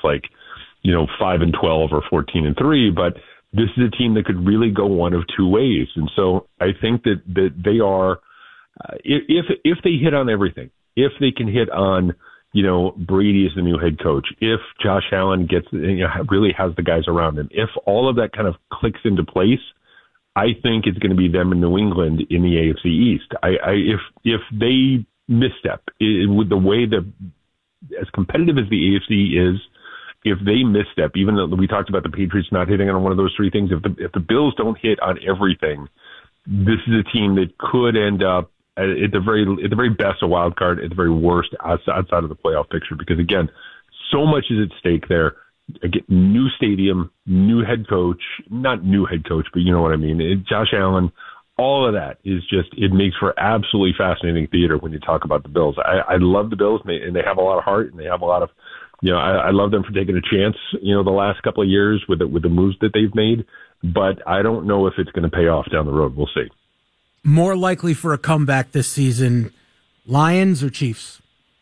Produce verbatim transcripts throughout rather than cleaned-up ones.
like, you know, five and twelve or fourteen and three, but this is a team that could really go one of two ways. And so I think that, that they are, uh, if, if they hit on everything, if they can hit on, you know, Brady as the new head coach, if Josh Allen gets, you know, really has the guys around him, if all of that kind of clicks into place, I think it's going to be them in New England in the A F C East. I, I if if they misstep it, with the way that, as competitive as the A F C is, if they misstep, even though we talked about the Patriots not hitting on one of those three things, if the if the Bills don't hit on everything, this is a team that could end up at the very at the very best a wild card, at the very worst outside of the playoff picture. Because again, so much is at stake there. Again, new stadium, new head coach, not new head coach, but you know what I mean. It, Josh Allen, all of that is just, it makes for absolutely fascinating theater when you talk about the Bills. I, I love the Bills, and they, and they have a lot of heart, and they have a lot of, you know, I, I love them for taking a chance, you know, the last couple of years with the, with the moves that they've made. But I don't know if it's going to pay off down the road. We'll see. More likely for a comeback this season, Lions or Chiefs?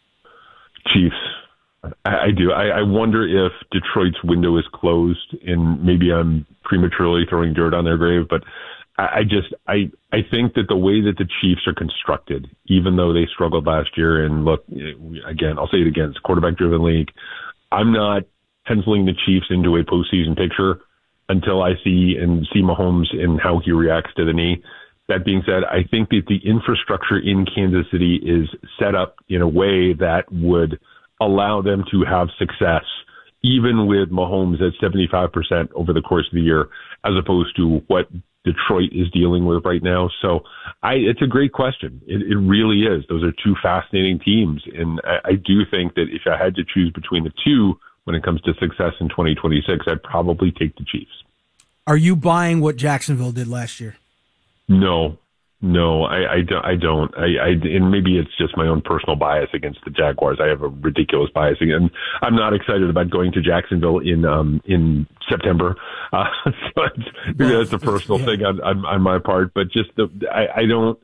Chiefs. I, I do. I, I wonder if Detroit's window is closed, and maybe I'm prematurely throwing dirt on their grave, but I, I just I I think that the way that the Chiefs are constructed, even though they struggled last year, and look, again, I'll say it again, it's a quarterback-driven league. I'm not penciling the Chiefs into a postseason picture until I see and see Mahomes and how he reacts to the knee. That being said, I think that the infrastructure in Kansas City is set up in a way that would allow them to have success, even with Mahomes at seventy-five percent over the course of the year, as opposed to what Detroit is dealing with right now. So I, it's a great question. It, it really is. Those are two fascinating teams. And I, I do think that if I had to choose between the two when it comes to success in twenty twenty-six, I'd probably take the Chiefs. Are you buying what Jacksonville did last year? No, no, I, I, don't, I don't. I, I, and maybe it's just my own personal bias against the Jaguars. I have a ridiculous bias, and I'm not excited about going to Jacksonville in um, in September. Uh, so it's, maybe well, that's a personal yeah. thing on, on, on my part, but just the, I, I don't.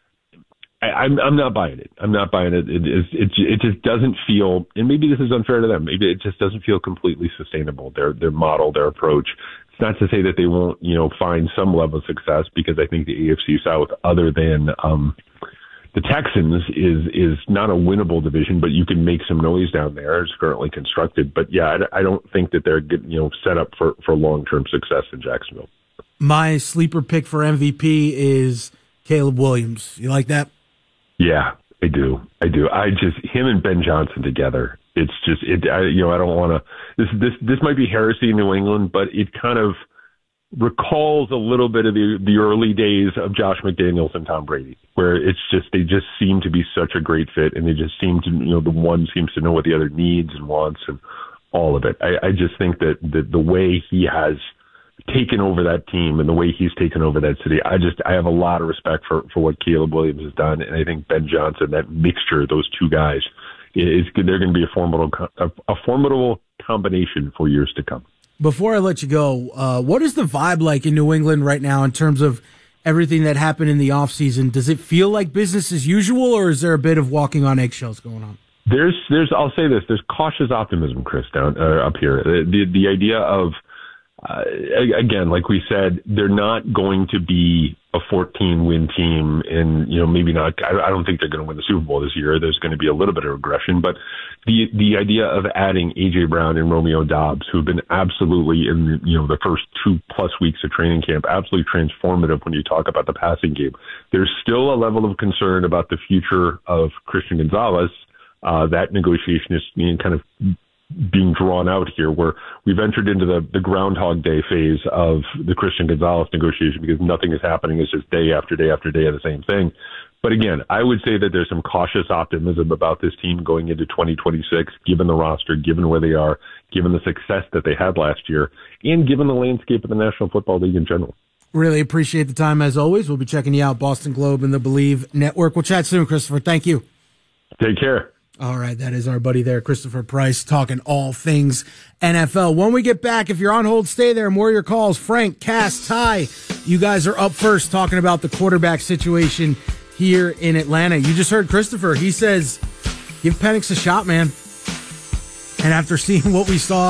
I, I'm I'm not buying it. I'm not buying it. It, it. it it just doesn't feel, and maybe this is unfair to them. Maybe it just doesn't feel completely sustainable. Their their model, their approach. It's not to say that they won't, you know, find some level of success, because I think the A F C South, other than um, the Texans, is is not a winnable division, but you can make some noise down there. It's currently constructed, but yeah, I, I don't think that they're good, you know, set up for for long term success in Jacksonville. My sleeper pick for M V P is Caleb Williams. You like that? Yeah, I do. I do. I just, him and Ben Johnson together, it's just, it. I, you know, I don't want to, this, this, this might be heresy in New England, but it kind of recalls a little bit of the, the early days of Josh McDaniels and Tom Brady, where it's just, they just seem to be such a great fit, and they just seem to, you know, the one seems to know what the other needs and wants and all of it. I, I just think that the, the way he has taken over that team and the way he's taken over that city, I just, I have a lot of respect for, for what Caleb Williams has done. And I think Ben Johnson, that mixture, those two guys, is good. They're going to be a formidable, a, a formidable combination for years to come. Before I let you go, uh, what is the vibe like in New England right now in terms of everything that happened in the offseason? Does it feel like business as usual, or is there a bit of walking on eggshells going on? There's, there's, I'll say this, there's cautious optimism, Chris, down uh, up here. The, the, the idea of, Uh, again, like we said, they're not going to be a fourteen win team, and, you know, maybe not, I, I don't think they're going to win the Super Bowl this year. There's going to be a little bit of regression, but the, the idea of adding A J Brown and Romeo Doubs, who've been absolutely in, you know, the first two plus weeks of training camp, absolutely transformative when you talk about the passing game. There's still a level of concern about the future of Christian Gonzalez. Uh, that negotiation is being kind of being drawn out here, where we've entered into the, the Groundhog Day phase of the Christian Gonzalez negotiation, because nothing is happening. It's just day after day after day of the same thing. But again, I would say that there's some cautious optimism about this team going into twenty twenty-six, given the roster, given where they are, given the success that they had last year, and given the landscape of the National Football League in general. Really appreciate the time, as always. We'll be checking you out, Boston Globe and the Believe Network. We'll chat soon, Christopher. Thank you. Take care. All right, that is our buddy there, Christopher Price, talking all things N F L. When we get back, if you're on hold, stay there. More of your calls. Frank, Cass, Ty, you guys are up first talking about the quarterback situation here in Atlanta. You just heard Christopher. He says, give Penix a shot, man. And after seeing what we saw